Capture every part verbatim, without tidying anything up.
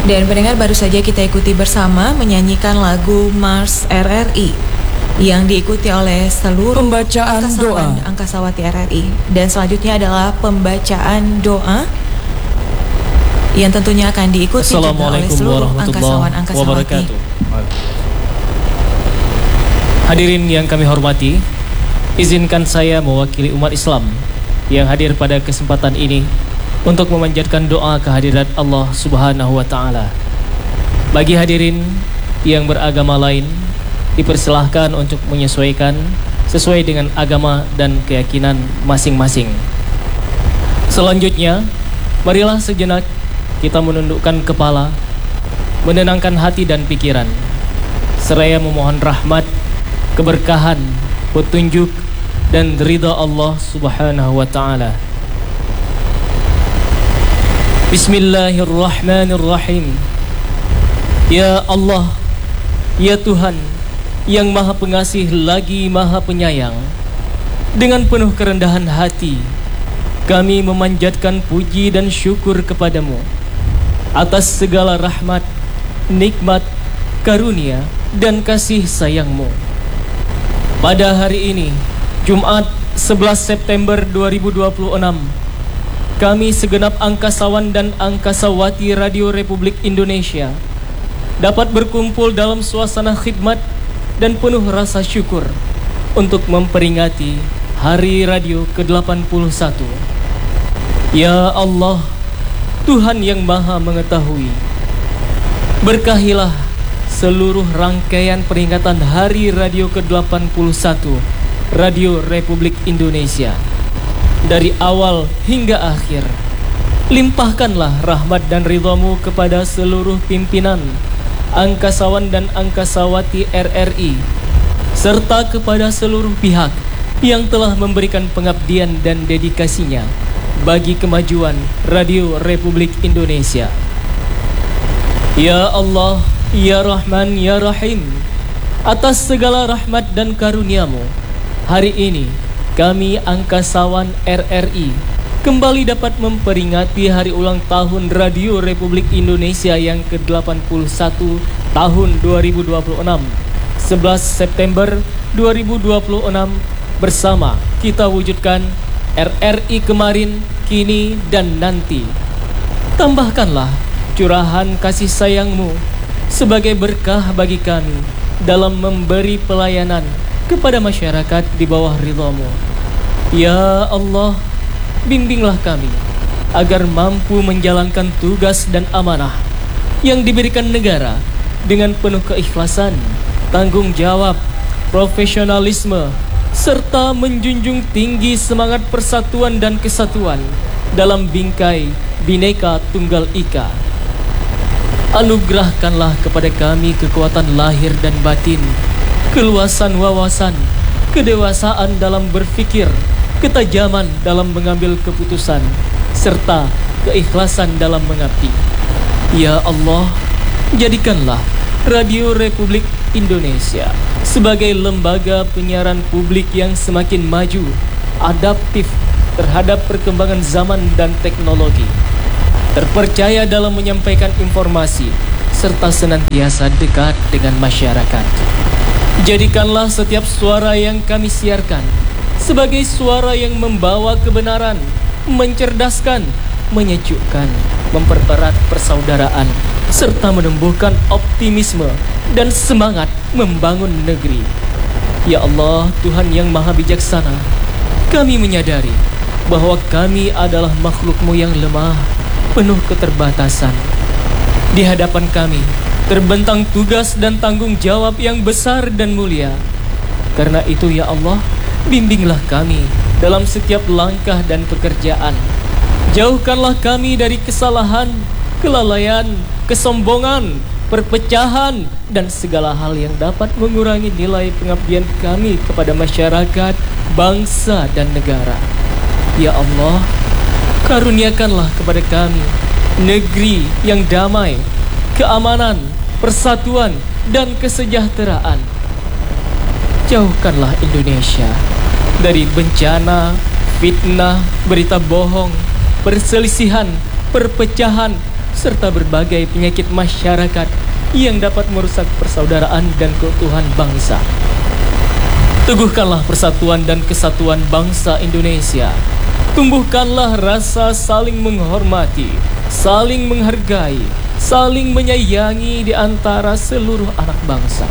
Dan pendengar, baru saja kita ikuti bersama menyanyikan lagu Mars R R I yang diikuti oleh seluruh pembacaan doa Angkasawati R R I. Dan selanjutnya adalah pembacaan doa yang tentunya akan diikuti juga oleh seluruh angkasawan Angkasawati. Hadirin yang kami hormati, izinkan saya mewakili umat Islam yang hadir pada kesempatan ini untuk memanjatkan doa kehadirat Allah Subhanahu wa Ta'ala. Bagi hadirin yang beragama lain, dipersilahkan untuk menyesuaikan sesuai dengan agama dan keyakinan masing-masing. Selanjutnya, marilah sejenak kita menundukkan kepala, menenangkan hati dan pikiran, seraya memohon rahmat, keberkahan, petunjuk dan ridha Allah Subhanahu wa Ta'ala. Bismillahirrahmanirrahim. Ya Allah, ya Tuhan yang Maha Pengasih lagi Maha Penyayang, dengan penuh kerendahan hati kami memanjatkan puji dan syukur kepadamu atas segala rahmat, nikmat, karunia dan kasih sayangmu. Pada hari ini, Jumat sebelas September dua ribu dua puluh enam, kami segenap angkasawan dan angkasawati Radio Republik Indonesia dapat berkumpul dalam suasana khidmat dan penuh rasa syukur untuk memperingati Hari Radio ke delapan puluh satu. Ya Allah, Tuhan yang Maha Mengetahui, berkahilah seluruh rangkaian peringatan Hari Radio ke delapan puluh satu Radio Republik Indonesia dari awal hingga akhir. Limpahkanlah rahmat dan ridhamu kepada seluruh pimpinan angkasawan dan angkasawati R R I, serta kepada seluruh pihak yang telah memberikan pengabdian dan dedikasinya bagi kemajuan Radio Republik Indonesia. Ya Allah, Ya Rahman, Ya Rahim, atas segala rahmat dan karuniamu, hari ini kami angkasawan R R I kembali dapat memperingati hari ulang tahun Radio Republik Indonesia yang ke delapan puluh satu tahun dua ribu dua puluh enam, sebelas September dua ribu dua puluh enam, bersama kita wujudkan R R I kemarin, kini dan nanti. Tambahkanlah curahan kasih sayangmu sebagai berkah bagi kami dalam memberi pelayanan kepada masyarakat di bawah ridhamu. Ya Allah, bimbinglah kami agar mampu menjalankan tugas dan amanah yang diberikan negara dengan penuh keikhlasan, tanggung jawab, profesionalisme, serta menjunjung tinggi semangat persatuan dan kesatuan dalam bingkai Bhinneka Tunggal Ika. Anugerahkanlah kepada kami kekuatan lahir dan batin, keluasan wawasan, kedewasaan dalam berfikir, ketajaman dalam mengambil keputusan, serta keikhlasan dalam mengabdi. Ya Allah, jadikanlah Radio Republik Indonesia sebagai lembaga penyiaran publik yang semakin maju, adaptif terhadap perkembangan zaman dan teknologi, terpercaya dalam menyampaikan informasi, serta senantiasa dekat dengan masyarakat. Jadikanlah setiap suara yang kami siarkan sebagai suara yang membawa kebenaran, mencerdaskan, menyejukkan, mempererat persaudaraan, serta menumbuhkan optimisme dan semangat membangun negeri. Ya Allah, Tuhan yang Maha Bijaksana, kami menyadari bahwa kami adalah makhluk-Mu yang lemah, penuh keterbatasan. Di hadapan kami terbentang tugas dan tanggung jawab yang besar dan mulia. Karena itu ya Allah, bimbinglah kami dalam setiap langkah dan pekerjaan. Jauhkanlah kami dari kesalahan, kelalaian, kesombongan, perpecahan, dan segala hal yang dapat mengurangi nilai pengabdian kami kepada masyarakat, bangsa, dan negara. Ya Allah, karuniakanlah kepada kami negeri yang damai, keamanan, persatuan, dan kesejahteraan. Jauhkanlah Indonesia dari bencana, fitnah, berita bohong, perselisihan, perpecahan, serta berbagai penyakit masyarakat yang dapat merusak persaudaraan dan keutuhan bangsa. Teguhkanlah persatuan dan kesatuan bangsa Indonesia. Tumbuhkanlah rasa saling menghormati, saling menghargai, saling menyayangi di antara seluruh anak bangsa.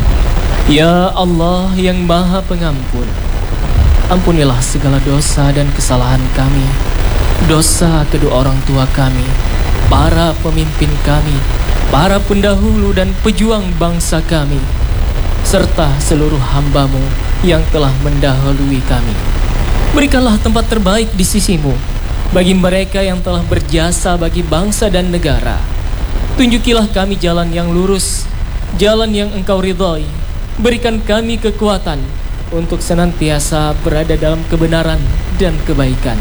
Ya Allah yang Maha Pengampun, ampunilah segala dosa dan kesalahan kami, dosa kedua orang tua kami, para pemimpin kami, para pendahulu dan pejuang bangsa kami, serta seluruh hamba-Mu yang telah mendahului kami. Berikanlah tempat terbaik di sisi-Mu bagi mereka yang telah berjasa bagi bangsa dan negara. Tunjukilah kami jalan yang lurus, jalan yang Engkau ridhai. Berikan kami kekuatan untuk senantiasa berada dalam kebenaran dan kebaikan.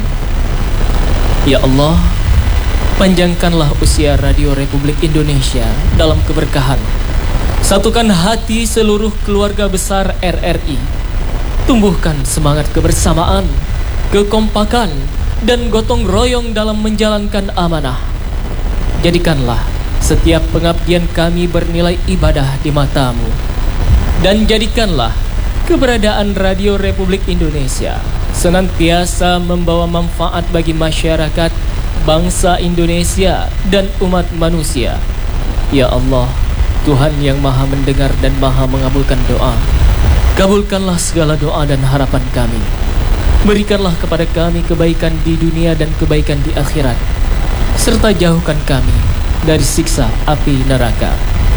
Ya Allah, panjangkanlah usia Radio Republik Indonesia dalam keberkahan. Satukan hati seluruh keluarga besar R R I. Tumbuhkan semangat kebersamaan, kekompakan, dan gotong royong dalam menjalankan amanah. Jadikanlah setiap pengabdian kami bernilai ibadah di mata-Mu. Dan jadikanlah keberadaan Radio Republik Indonesia senantiasa membawa manfaat bagi masyarakat, bangsa Indonesia, dan umat manusia. Ya Allah, Tuhan yang Maha mendengar dan Maha mengabulkan doa, kabulkanlah segala doa dan harapan kami. Berikanlah kepada kami kebaikan di dunia dan kebaikan di akhirat, serta jauhkan kami dari siksa api neraka.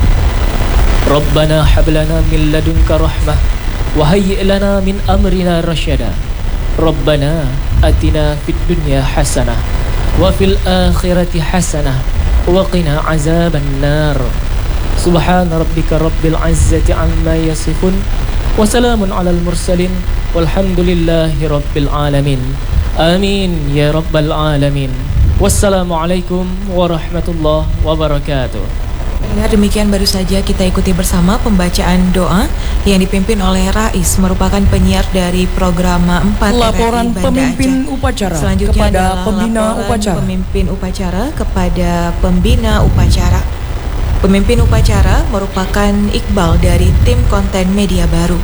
Rabbana hablana min ladunka rahmah wa hayyi' lana min amrina rasyada. Rabbana atina fid dunya hasanah wa fil akhirati hasanah wa qina azaban nar. Subhana rabbika rabbil izzati amma yasifun wa salamun alal mursalin walhamdulillahi rabbil alamin. Amin ya rabbal alamin. Wassalamualaikum warahmatullahi wabarakatuh. Dengar, demikian baru saja kita ikuti bersama pembacaan doa yang dipimpin oleh Rais, merupakan penyiar dari program empat laporan R R I pemimpin Aceh. Upacara Selanjutnya kepada adalah pembina upacara. Pemimpin upacara kepada pembina upacara. Pemimpin upacara merupakan Iqbal dari tim konten media baru.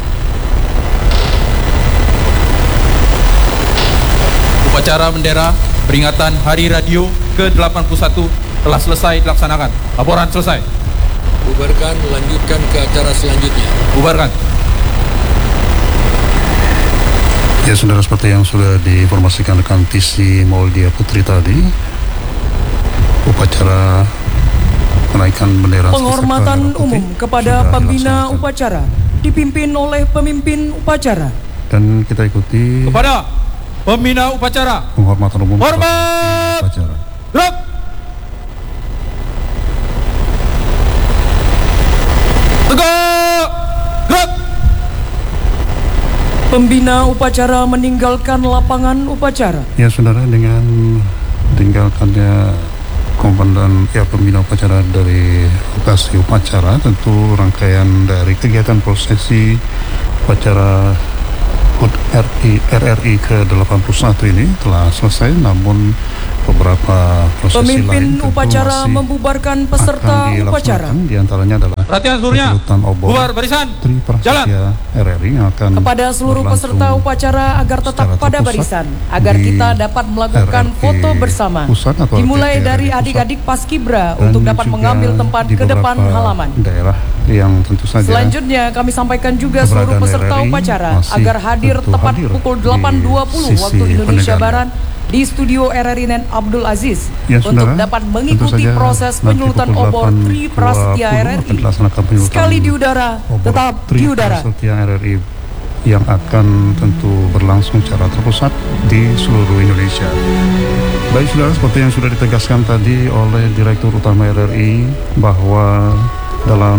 Upacara bendera peringatan Hari Radio ke delapan puluh satu telah selesai dilaksanakan. Laporan selesai. Bubarkan, lanjutkan ke acara selanjutnya. Bubarkan. Ya, saudara, seperti yang sudah diinformasikan rekan T C Mauldia Putri tadi, upacara menaikkan bendera penghormatan umum kepada pembina upacara dipimpin oleh pemimpin upacara. Dan kita ikuti kepada pembina upacara penghormatan umum. Hormat. Upacara. Gerak. Tegak. Gerak. Pembina upacara meninggalkan lapangan upacara. Ya, saudara, dengan tinggalkannya komandan ya pembina upacara dari lokasi upacara, tentu rangkaian dari kegiatan prosesi upacara H U T R I R R I ke delapan puluh satu ini telah selesai, namun beberapa prosesi pemimpin lain upacara membubarkan peserta upacara. Di antaranya adalah perhatian seluruhnya, bubar barisan, jalan R R I yang akan kepada seluruh peserta upacara agar tetap pada barisan, agar kita dapat melakukan R R I foto bersama, dimulai dari adik-adik Paskibra untuk dapat mengambil tempat ke depan halaman daerah yang tentu saja. Selanjutnya kami sampaikan juga seluruh peserta upacara agar hadir tepat pukul delapan dua puluh waktu Indonesia Barat di studio R R I Nen Abdul Aziz ya, untuk dapat mengikuti proses penyulutan obor Tri Prasetya R R I. Sekali di udara, tetap di udara. Prasetya R R I yang akan tentu berlangsung secara terpusat di seluruh Indonesia. Baik, saudara, seperti yang sudah ditegaskan tadi oleh Direktur Utama R R I bahwa dalam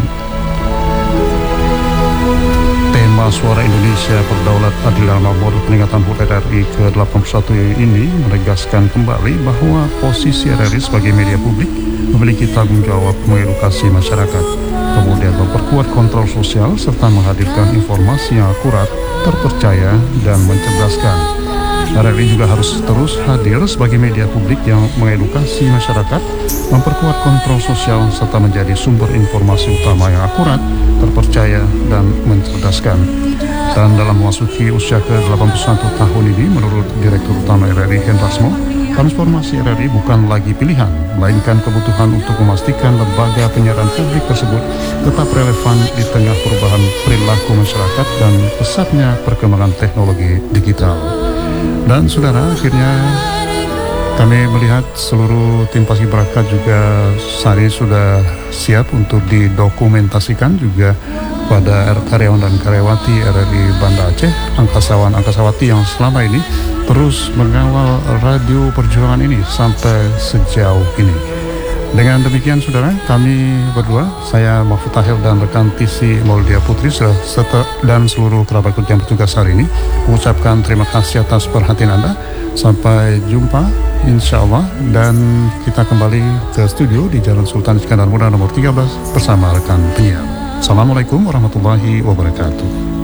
tema Suara Indonesia Berdaulat Adil dan Makmur peringatan H U T R R I ke delapan puluh satu ini menegaskan kembali bahwa posisi R R I sebagai media publik memiliki tanggung jawab mengedukasi masyarakat, kemudian memperkuat kontrol sosial serta menghadirkan informasi yang akurat, terpercaya, dan mencerdaskan. R R I juga harus terus hadir sebagai media publik yang mengedukasi masyarakat, memperkuat kontrol sosial, serta menjadi sumber informasi utama yang akurat, terpercaya, dan mencerdaskan. Dan dalam memasuki usia ke delapan puluh satu tahun ini, menurut Direktur Utama R R I Hendrasmo, transformasi R R I bukan lagi pilihan, melainkan kebutuhan untuk memastikan lembaga penyiaran publik tersebut tetap relevan di tengah perubahan perilaku masyarakat dan pesatnya perkembangan teknologi digital. Dan saudara, akhirnya kami melihat seluruh tim Paskibraka juga hari sudah siap untuk didokumentasikan juga pada karyawan dan karyawati R R I Banda Aceh, angkasawan-angkasawati yang selama ini terus mengawal radio perjuangan ini sampai sejauh ini. Dengan demikian saudara, kami berdua, saya Mahfud Tahir dan rekan T C Maulia Putri serta dan seluruh kerabat kerja yang bertugas hari ini mengucapkan terima kasih atas perhatian Anda. Sampai jumpa insya Allah, dan kita kembali ke studio di Jalan Sultan Iskandar Muda nomor tiga belas bersama rekan penyiar. Assalamualaikum warahmatullahi wabarakatuh.